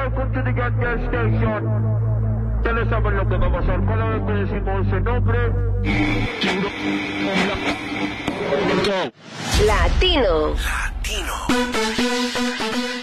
welcome to the Get Girl Station. Ya le saben lo que va a pasar cada vez que decimos ese nombre. Latino. Latino.